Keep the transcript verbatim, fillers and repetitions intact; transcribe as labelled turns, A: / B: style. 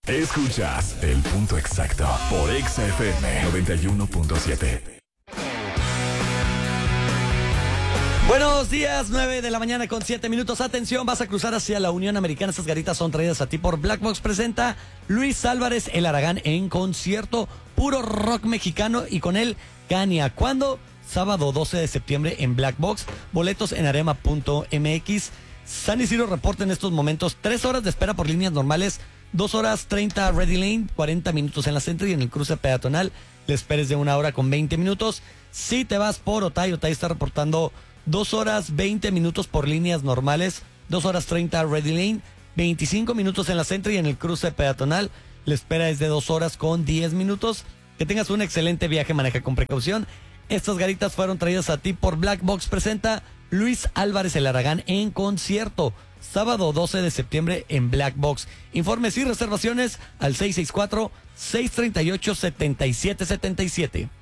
A: Escuchas El Punto Exacto por Exa F M noventa y uno punto siete.
B: Buenos días, nueve de la mañana con siete minutos. Atención, vas a cruzar hacia la Unión Americana. Estas garitas son traídas a ti por Black Box. Presenta Luis Álvarez, El Aragán en concierto. Puro rock mexicano y con él Kania. ¿Cuándo? Sábado doce de septiembre en Black Box. Boletos en arema punto m x. San Isidro reporta en estos momentos tres horas de espera por líneas normales, dos horas treinta Ready Lane, cuarenta minutos en la Centro y en el cruce peatonal le esperes de una hora con veinte minutos. Si te vas por Otay, Otay está reportando dos horas veinte minutos por líneas normales, dos horas treinta Ready Lane, veinticinco minutos en la Centro y en el cruce peatonal la espera es de dos horas con diez minutos. Que tengas un excelente viaje, maneja con precaución. Estas garitas fueron traídas a ti por Black Box. Presenta Luis Álvarez, El Aragán en concierto. Sábado doce de septiembre en Black Box. Informes y reservaciones al seis seis cuatro, seis tres ocho, siete siete siete siete.